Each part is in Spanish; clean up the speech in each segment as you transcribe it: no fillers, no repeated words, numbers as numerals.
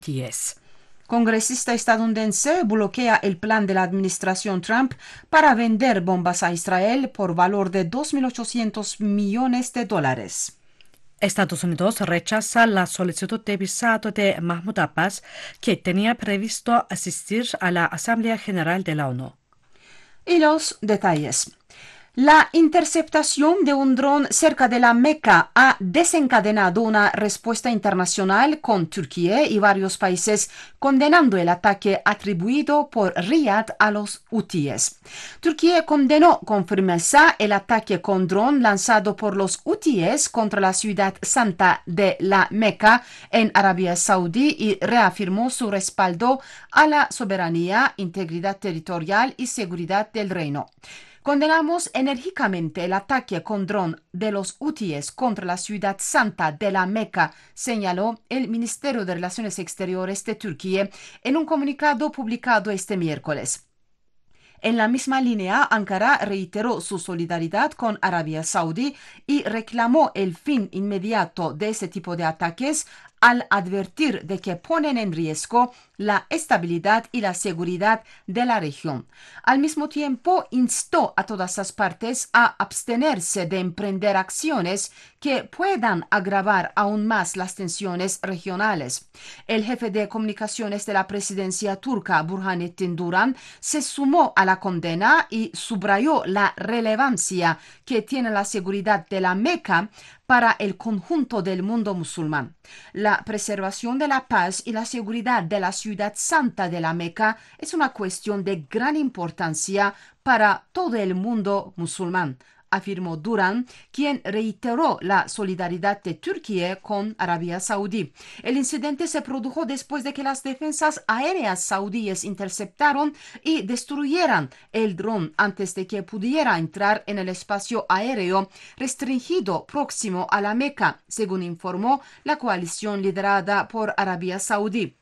hutíes. Congresista estadounidense bloquea el plan de la administración Trump para vender bombas a Israel por valor de 2.800 millones de dólares. Estados Unidos rechaza la solicitud de visado de Mahmoud Abbas, que tenía previsto asistir a la Asamblea General de la ONU. Y los detalles. La interceptación de un dron cerca de la Meca ha desencadenado una respuesta internacional con Turquía y varios países condenando el ataque atribuido por Riyadh a los hutíes. Turquía condenó con firmeza el ataque con dron lanzado por los hutíes contra la ciudad santa de la Meca en Arabia Saudí y reafirmó su respaldo a la soberanía, integridad territorial y seguridad del reino. Condenamos enérgicamente el ataque con dron de los hutíes contra la ciudad santa de la Meca, señaló el Ministerio de Relaciones Exteriores de Turquía en un comunicado publicado este miércoles. En la misma línea, Ankara reiteró su solidaridad con Arabia Saudí y reclamó el fin inmediato de ese tipo de ataques al advertir de que ponen en riesgo la estabilidad y la seguridad de la región. Al mismo tiempo, instó a todas las partes a abstenerse de emprender acciones que puedan agravar aún más las tensiones regionales. El jefe de comunicaciones de la presidencia turca, Burhanettin Duran, se sumó a la condena y subrayó la relevancia que tiene la seguridad de la Meca para el conjunto del mundo musulmán. La preservación de la paz y la seguridad de la ciudad santa de la Meca es una cuestión de gran importancia para todo el mundo musulmán, afirmó Duran, quien reiteró la solidaridad de Turquía con Arabia Saudí. El incidente se produjo después de que las defensas aéreas saudíes interceptaron y destruyeran el dron antes de que pudiera entrar en el espacio aéreo restringido próximo a la Meca, según informó la coalición liderada por Arabia Saudí.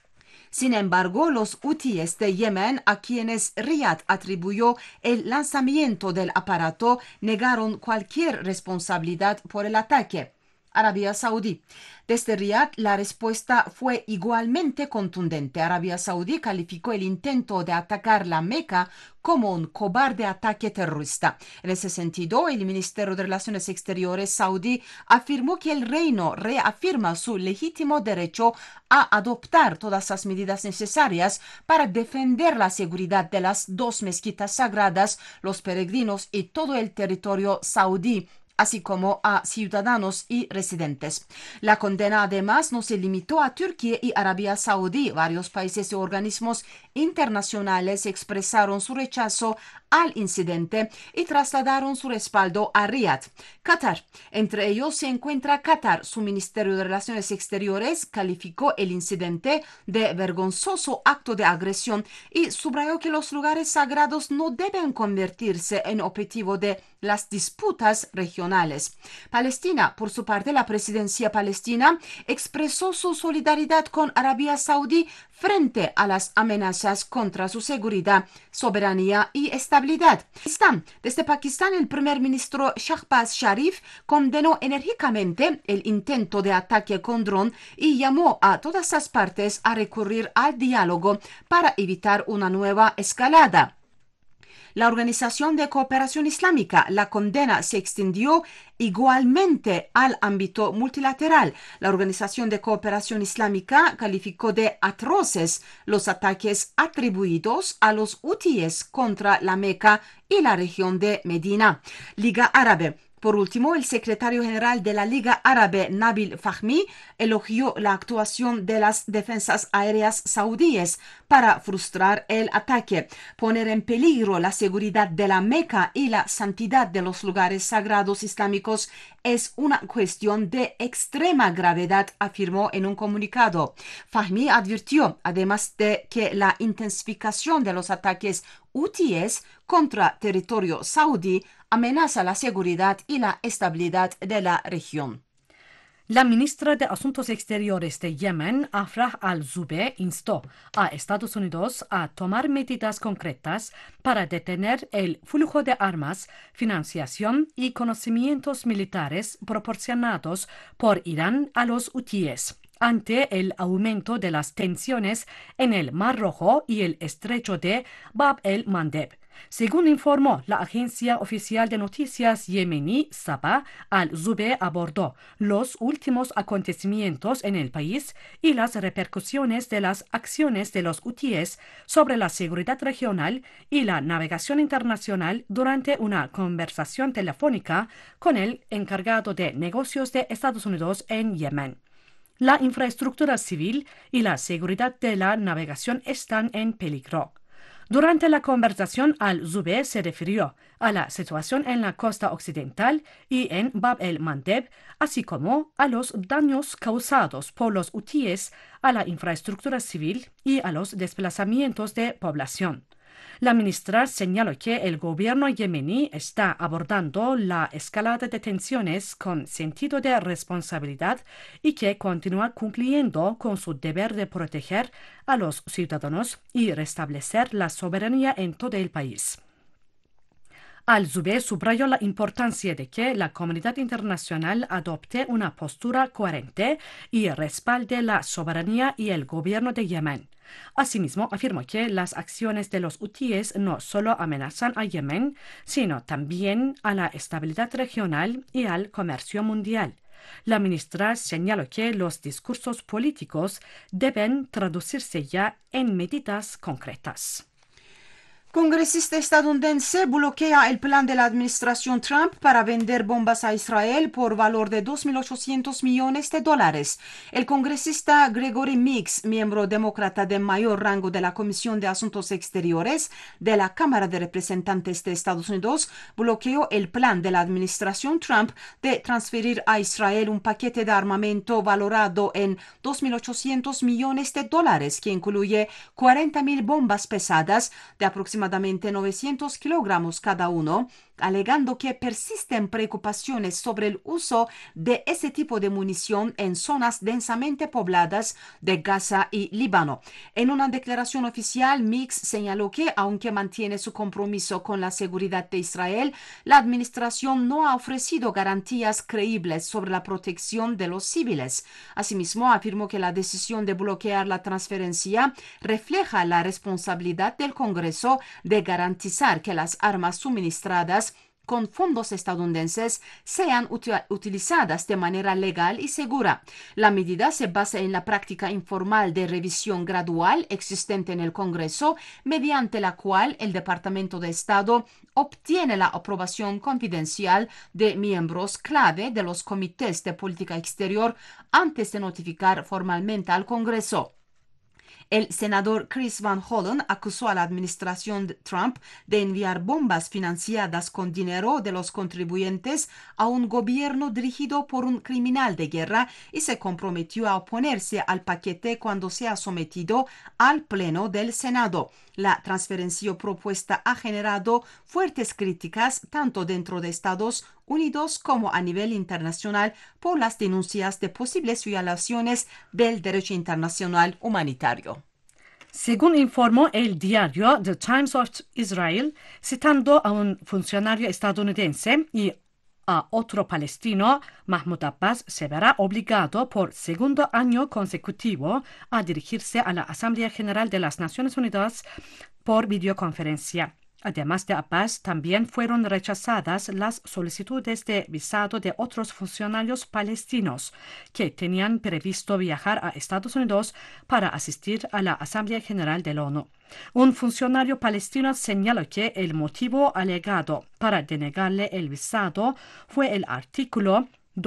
Sin embargo, los hutíes de Yemen, a quienes Riyadh atribuyó el lanzamiento del aparato, negaron cualquier responsabilidad por el ataque. Arabia Saudí. Desde Riyadh, la respuesta fue igualmente contundente. Arabia Saudí calificó el intento de atacar la Meca como un cobarde ataque terrorista. En ese sentido, el Ministerio de Relaciones Exteriores saudí afirmó que el reino reafirma su legítimo derecho a adoptar todas las medidas necesarias para defender la seguridad de las dos mezquitas sagradas, los peregrinos y todo el territorio saudí, así como a ciudadanos y residentes. La condena además no se limitó a Turquía y Arabia Saudí. Varios países y organismos internacionales expresaron su rechazo al incidente y trasladaron su respaldo a Riyadh. Qatar. Entre ellos se encuentra Qatar. Su Ministerio de Relaciones Exteriores calificó el incidente de vergonzoso acto de agresión y subrayó que los lugares sagrados no deben convertirse en objetivo de las disputas regionales. Palestina, por su parte, la presidencia palestina expresó su solidaridad con Arabia Saudí frente a las amenazas contra su seguridad, soberanía y estabilidad. Desde Pakistán, el primer ministro Shahbaz Sharif condenó enérgicamente el intento de ataque con dron y llamó a todas las partes a recurrir al diálogo para evitar una nueva escalada. La Organización de Cooperación Islámica, la condena se extendió igualmente al ámbito multilateral. La Organización de Cooperación Islámica calificó de atroces los ataques atribuidos a los hutíes contra la Meca y la región de Medina. Liga Árabe. Por último, el secretario general de la Liga Árabe, Nabil Fahmy, elogió la actuación de las defensas aéreas saudíes para frustrar el ataque. Poner en peligro la seguridad de la Meca y la santidad de los lugares sagrados islámicos es una cuestión de extrema gravedad, afirmó en un comunicado. Fahmy advirtió, además, de que la intensificación de los ataques hutíes contra territorio saudí amenaza la seguridad y la estabilidad de la región. La ministra de Asuntos Exteriores de Yemen, Afrah al-Zubeh, instó a Estados Unidos a tomar medidas concretas para detener el flujo de armas, financiación y conocimientos militares proporcionados por Irán a los hutíes. ante el aumento de las tensiones en el Mar Rojo y el estrecho de Bab el-Mandeb. Según informó la agencia oficial de noticias yemení Sabah, al-Zubeh abordó los últimos acontecimientos en el país y las repercusiones de las acciones de los hutíes sobre la seguridad regional y la navegación internacional durante una conversación telefónica con el encargado de negocios de Estados Unidos en Yemen. La infraestructura civil y la seguridad de la navegación están en peligro. Durante la conversación, al-Zubeh se refirió a la situación en la costa occidental y en Bab el-Mandeb, así como a los daños causados por los hutíes a la infraestructura civil y a los desplazamientos de población. La ministra señaló que el gobierno yemení está abordando la escalada de tensiones con sentido de responsabilidad y que continúa cumpliendo con su deber de proteger a los ciudadanos y restablecer la soberanía en todo el país. Al-Zubeh subrayó la importancia de que la comunidad internacional adopte una postura coherente y respalde la soberanía y el gobierno de Yemen. Asimismo, afirmó que las acciones de los hutíes no solo amenazan a Yemen, sino también a la estabilidad regional y al comercio mundial. La ministra señaló que los discursos políticos deben traducirse ya en medidas concretas. Congresista estadounidense bloquea el plan de la administración Trump para vender bombas a Israel por valor de $2.800 millones. El congresista Gregory Meeks, miembro demócrata de mayor rango de la Comisión de Asuntos Exteriores de la Cámara de Representantes de Estados Unidos, bloqueó el plan de la administración Trump de transferir a Israel un paquete de armamento valorado en $2.800 millones, que incluye 40.000 bombas pesadas de aproximadamente 900 kilogramos cada uno, alegando que persisten preocupaciones sobre el uso de ese tipo de munición en zonas densamente pobladas de Gaza y Líbano. En una declaración oficial, Meeks señaló que, aunque mantiene su compromiso con la seguridad de Israel, la administración no ha ofrecido garantías creíbles sobre la protección de los civiles. Asimismo, afirmó que la decisión de bloquear la transferencia refleja la responsabilidad del Congreso de garantizar que las armas suministradas con fondos estadounidenses sean utilizadas de manera legal y segura. La medida se basa en la práctica informal de revisión gradual existente en el Congreso, mediante la cual el Departamento de Estado obtiene la aprobación confidencial de miembros clave de los comités de política exterior antes de notificar formalmente al Congreso. El senador Chris Van Hollen acusó a la administración de Trump de enviar bombas financiadas con dinero de los contribuyentes a un gobierno dirigido por un criminal de guerra y se comprometió a oponerse al paquete cuando sea sometido al Pleno del Senado. La transferencia propuesta ha generado fuertes críticas tanto dentro de Estados Unidos como a nivel internacional por las denuncias de posibles violaciones del derecho internacional humanitario. Según informó el diario The Times of Israel, citando a un funcionario estadounidense y a otro palestino, Mahmoud Abbas se verá obligado por segundo año consecutivo a dirigirse a la Asamblea General de las Naciones Unidas por videoconferencia. Además de Abbas, también fueron rechazadas las solicitudes de visado de otros funcionarios palestinos que tenían previsto viajar a Estados Unidos para asistir a la Asamblea General de la ONU. Un funcionario palestino señaló que el motivo alegado para denegarle el visado fue el artículo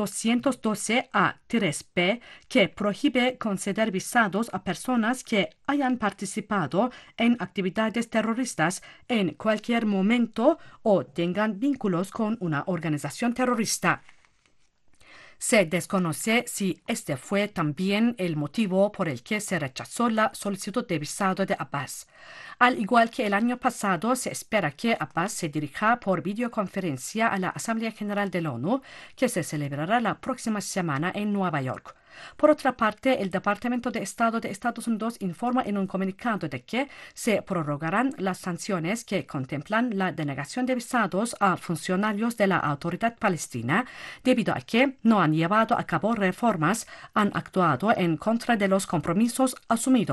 212A-B, que prohíbe conceder visados a personas que hayan participado en actividades terroristas en cualquier momento o tengan vínculos con una organización terrorista. Se desconoce si este fue también el motivo por el que se rechazó la solicitud de visado de Abbas. Al igual que el año pasado, se espera que Abbas se dirija por videoconferencia a la Asamblea General de la ONU, que se celebrará la próxima semana en Nueva York. Por otra parte, el Departamento de Estado de Estados Unidos informa en un comunicado de que se prorrogarán las sanciones que contemplan la denegación de visados a funcionarios de la Autoridad Palestina debido a que no han llevado a cabo reformas, han actuado en contra de los compromisos asumidos